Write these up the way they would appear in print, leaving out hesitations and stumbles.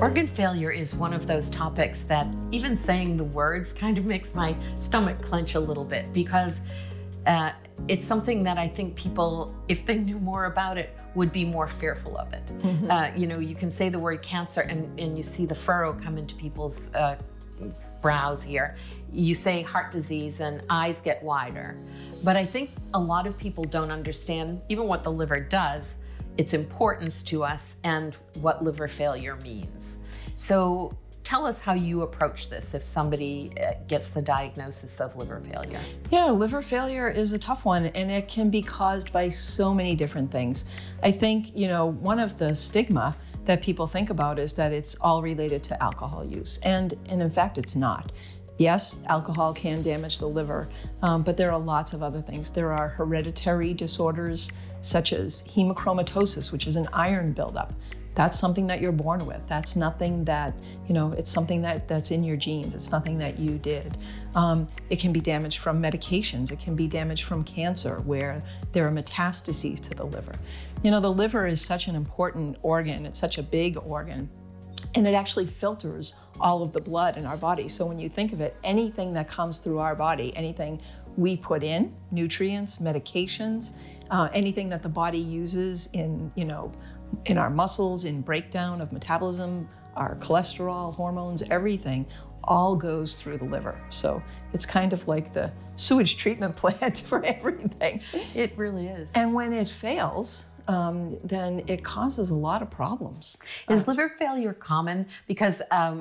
Organ failure is one of those topics that even saying the words kind of makes my stomach clench a little bit because it's something that I think people, if they knew more about it, would be more fearful of it. You can say the word cancer and you see the furrow come into people's brows here. You say heart disease and eyes get wider. But I think a lot of people don't understand even what the liver does, its importance to us, and what liver failure means. So tell us how you approach this if somebody gets the diagnosis of liver failure. Yeah, liver failure is a tough one, and it can be caused by so many different things. I think, one of the stigma that people think about is that it's all related to alcohol use, and in fact, it's not. Yes, alcohol can damage the liver, but there are lots of other things. There are hereditary disorders such as hemochromatosis, which is an iron buildup. That's something that you're born with. That's nothing that, it's something that's in your genes. It's nothing that you did. It can be damaged from medications. It can be damaged from cancer where there are metastases to the liver. The liver is such an important organ. It's such a big organ. And it actually filters all of the blood in our body. So when you think of it, anything that comes through our body, anything we put in, nutrients, medications, anything that the body uses in our muscles, in breakdown of metabolism, our cholesterol, hormones, everything, all goes through the liver. So it's kind of like the sewage treatment plant for everything. It really is. And when it fails, then it causes a lot of problems. Is liver failure common? Because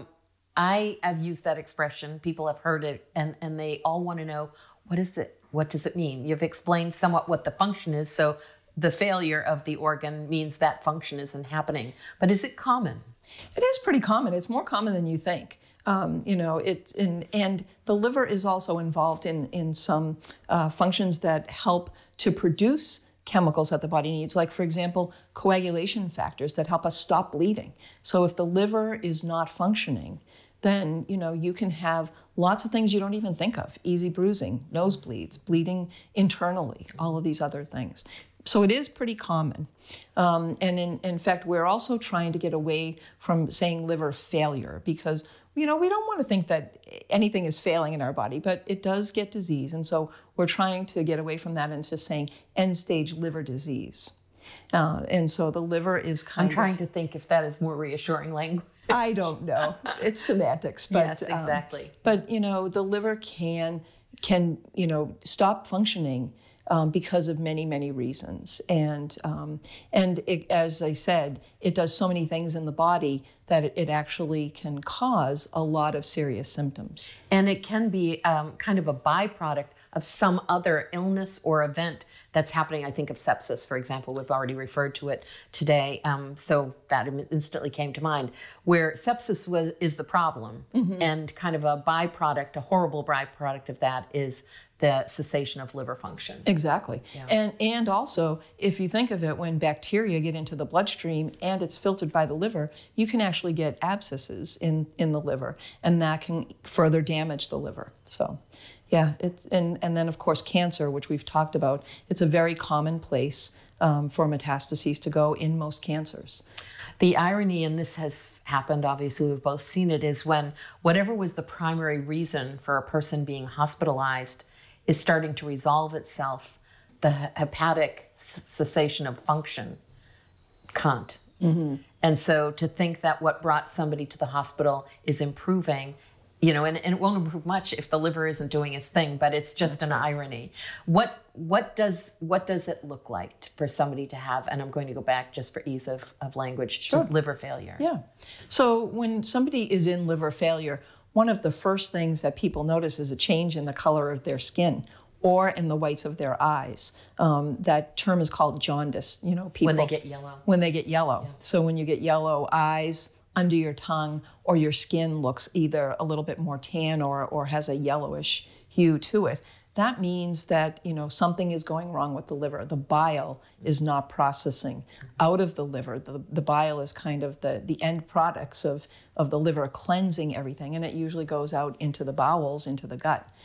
I have used that expression, people have heard it, and they all want to know, what is it? What does it mean? You've explained somewhat what the function is, so the failure of the organ means that function isn't happening. But is it common? It is pretty common. It's more common than you think. And the liver is also involved in some functions that help to produce chemicals that the body needs, like, for example, coagulation factors that help us stop bleeding. So if the liver is not functioning, then, you can have lots of things you don't even think of. Easy bruising, nosebleeds, bleeding internally, all of these other things. So it is pretty common. And in fact, we're also trying to get away from saying liver failure because, we don't want to think that anything is failing in our body, but it does get disease. And so we're trying to get away from that and just saying end-stage liver disease. And so the liver is I'm trying to think if that is more reassuring language. I don't know. It's semantics. But, yes, exactly. But, the liver can stop functioning because of many, many reasons. And it, as I said, it does so many things in the body that it actually can cause a lot of serious symptoms. And it can be kind of a byproduct of some other illness or event that's happening. I think of sepsis, for example. We've already referred to it today. So that instantly came to mind, where sepsis is the problem. Mm-hmm. And kind of a byproduct, a horrible byproduct of that is the cessation of liver function. Exactly. Yeah. And also, if you think of it, when bacteria get into the bloodstream and it's filtered by the liver, you can actually get abscesses in the liver, and that can further damage the liver. So, yeah, and then of course cancer, which we've talked about, it's a very common place for metastases to go in most cancers. The irony, and this has happened, obviously we've both seen it, is when whatever was the primary reason for a person being hospitalized is starting to resolve itself, the hepatic cessation of function can't. Mm-hmm. And so to think that what brought somebody to the hospital is improving, and it won't improve much if the liver isn't doing its thing, but it's just That's an right. irony. What does it look like for somebody to have, and I'm going to go back just for ease of language, Sure. to liver failure? Yeah. So when somebody is in liver failure, one of the first things that people notice is a change in the color of their skin or in the whites of their eyes. That term is called jaundice. People when they get yellow. When they get yellow. Yeah. So when you get yellow eyes, under your tongue, or your skin looks either a little bit more tan or has a yellowish hue to it, that means that something is going wrong with the liver. The bile is not processing out of the liver. The bile is kind of the end products of the liver cleansing everything, and it usually goes out into the bowels, into the gut.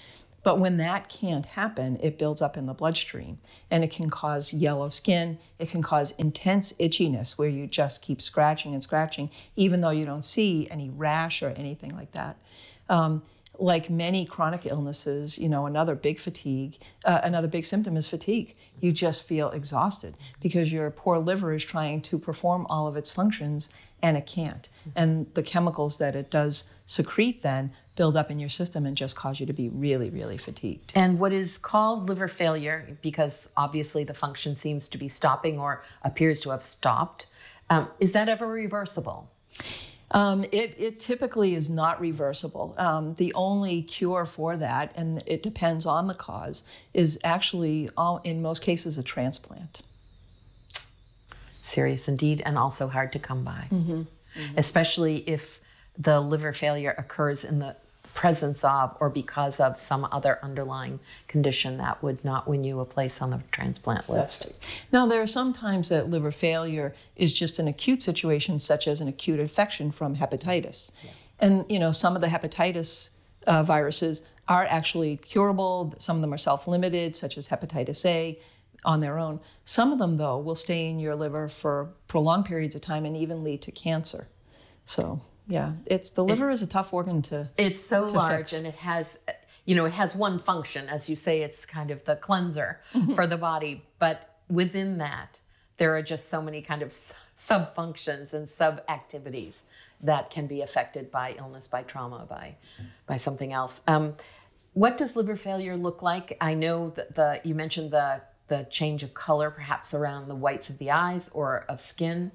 But when that can't happen, it builds up in the bloodstream, and it can cause yellow skin. It can cause intense itchiness where you just keep scratching and scratching, even though you don't see any rash or anything like that. Like many chronic illnesses, another big symptom is fatigue. You just feel exhausted because your poor liver is trying to perform all of its functions and it can't. And the chemicals that it does secrete then build up in your system and just cause you to be really, really fatigued. And what is called liver failure, because obviously the function seems to be stopping or appears to have stopped, is that ever reversible? It typically is not reversible. The only cure for that, and it depends on the cause, is actually, in most cases, a transplant. Serious indeed, and also hard to come by, especially if the liver failure occurs in the presence of or because of some other underlying condition that would not win you a place on the transplant list. That's right. Now, there are some times that liver failure is just an acute situation, such as an acute infection from hepatitis. Yeah. And, some of the hepatitis viruses are actually curable. Some of them are self-limited, such as hepatitis A on their own. Some of them, though, will stay in your liver for prolonged periods of time and even lead to cancer. So, yeah, the liver is a tough organ to It's so large, fix. and it has one function. As you say, it's kind of the cleanser for the body. But within that, there are just so many kind of sub-functions and sub-activities that can be affected by illness, by trauma, by something else. What does liver failure look like? I know that you mentioned the change of color, perhaps around the whites of the eyes or of skin.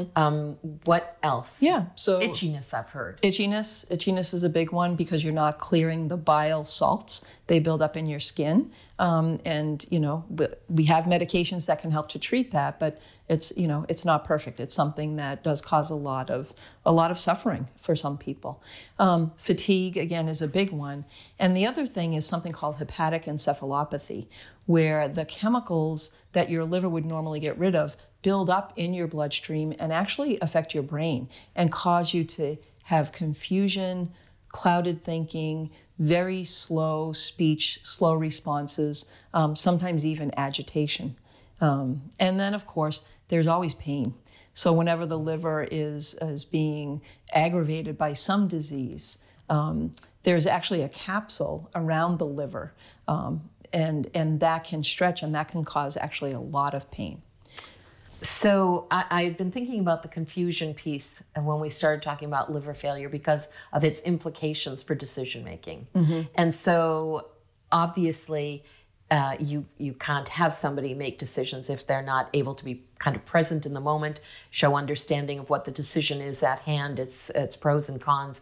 What else? Yeah, so itchiness, I've heard. Itchiness is a big one because you're not clearing the bile salts. They build up in your skin, and we have medications that can help to treat that, but it's not perfect. It's something that does cause a lot of suffering for some people. Fatigue again is a big one, and the other thing is something called hepatic encephalopathy, where the chemicals that your liver would normally get rid of build up in your bloodstream and actually affect your brain and cause you to have confusion, clouded thinking, very slow speech, slow responses, sometimes even agitation. And then, of course, there's always pain. So whenever the liver is being aggravated by some disease, there's actually a capsule around the liver, and that can stretch and that can cause actually a lot of pain. So I've been thinking about the confusion piece when we started talking about liver failure because of its implications for decision making. And so obviously you can't have somebody make decisions if they're not able to be kind of present in the moment, show understanding of what the decision is at hand, its pros and cons.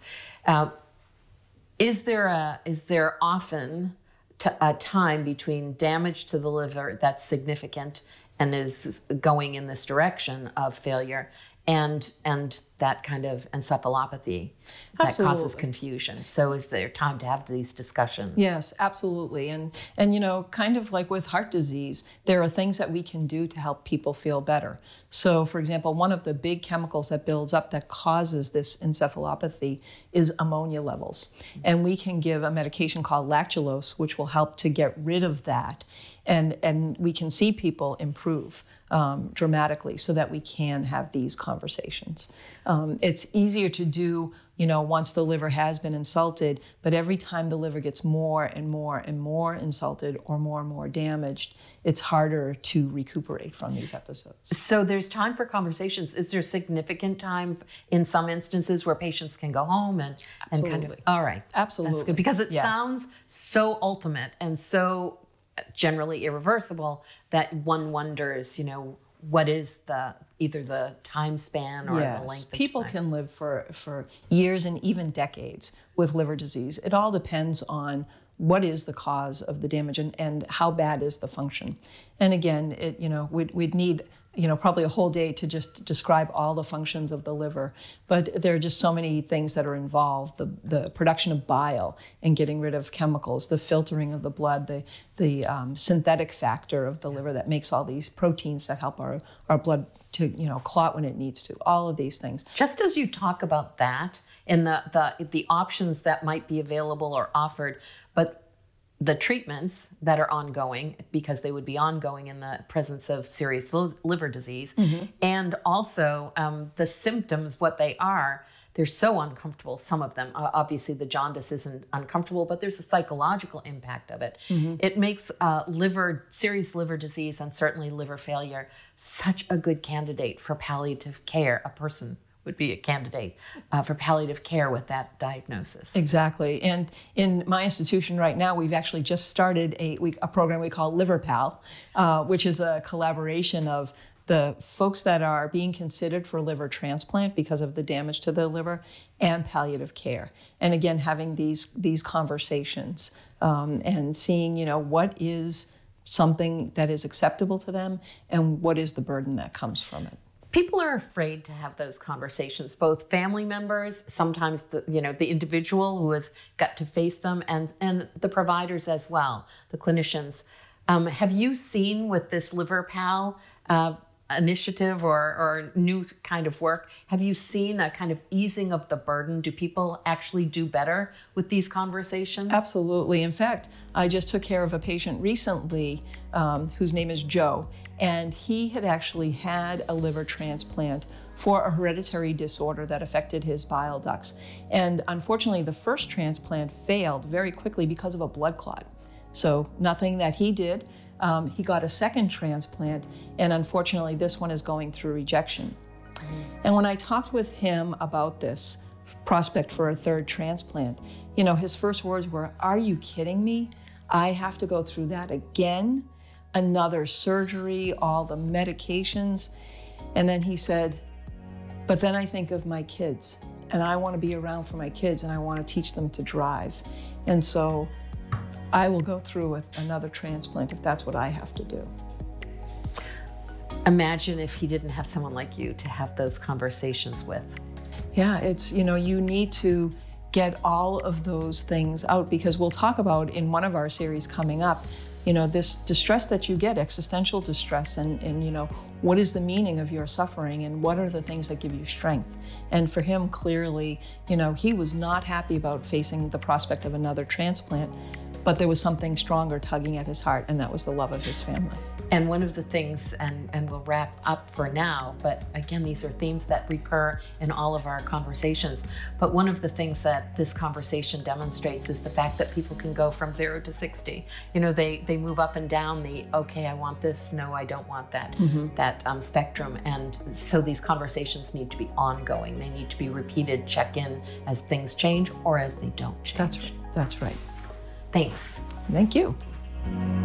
Is there often a time between damage to the liver that's significant and is going in this direction of failure and that kind of encephalopathy that causes confusion? So is there time to have these discussions? Yes, absolutely. And kind of like with heart disease, there are things that we can do to help people feel better. So for example, one of the big chemicals that builds up that causes this encephalopathy is ammonia levels. And we can give a medication called lactulose, which will help to get rid of that. And we can see people improve dramatically so that we can have these conversations. It's easier to do, once the liver has been insulted, but every time the liver gets more and more and more insulted or more damaged, it's harder to recuperate from these episodes. So there's time for conversations. Is there significant time in some instances where patients can go home and kind of, all right. Absolutely. That's good, because it sounds so ultimate and so generally irreversible that one wonders, what is either the time span or the length of time? People can live for years and even decades with liver disease. It all depends on what is the cause of the damage and how bad is the function. And again, we'd need probably a whole day to just describe all the functions of the liver. But there are just so many things that are involved: the production of bile and getting rid of chemicals, the filtering of the blood, the synthetic factor of the liver that makes all these proteins that help our blood to clot when it needs to. All of these things. Just as you talk about that and the options that might be available or offered, but the treatments that are ongoing, because they would be ongoing in the presence of serious liver disease, and also the symptoms, what they are. They're so uncomfortable, some of them. Obviously, the jaundice isn't uncomfortable, but there's a psychological impact of it. It makes serious liver disease and certainly liver failure such a good candidate for palliative care. A person would be a candidate for palliative care with that diagnosis. Exactly. And in my institution right now, we've actually just started a program we call LiverPal, which is a collaboration of the folks that are being considered for liver transplant because of the damage to the liver and palliative care. And again, having these conversations and seeing, what is something that is acceptable to them and what is the burden that comes from it. People are afraid to have those conversations, both family members, sometimes the individual who has got to face them, and the providers as well, the clinicians. Have you seen with this LiverPal initiative or new kind of work, have you seen a kind of easing of the burden? Do people actually do better with these conversations? Absolutely. In fact, I just took care of a patient recently whose name is Joe, and he had actually had a liver transplant for a hereditary disorder that affected his bile ducts. And unfortunately, the first transplant failed very quickly because of a blood clot. So nothing that he did. He got a second transplant, and unfortunately this one is going through rejection. And when I talked with him about this prospect for a third transplant, his first words were, "Are you kidding me? I have to go through that again? Another surgery, all the medications?" And then he said, "But then I think of my kids, and I want to be around for my kids, and I want to teach them to drive. And so I will go through with another transplant if that's what I have to do." Imagine if he didn't have someone like you to have those conversations with. Yeah, it's, you need to get all of those things out, because we'll talk about in one of our series coming up, this distress that you get, existential distress, and what is the meaning of your suffering and what are the things that give you strength. And for him, clearly, he was not happy about facing the prospect of another transplant, but there was something stronger tugging at his heart, and that was the love of his family. And one of the things, and we'll wrap up for now, but again, these are themes that recur in all of our conversations. But one of the things that this conversation demonstrates is the fact that people can go from 0 to 60. They move up and down the, okay, I want this, no, I don't want that, that spectrum. And so these conversations need to be ongoing. They need to be repeated, check in as things change or as they don't change. That's right. Thanks. Thank you.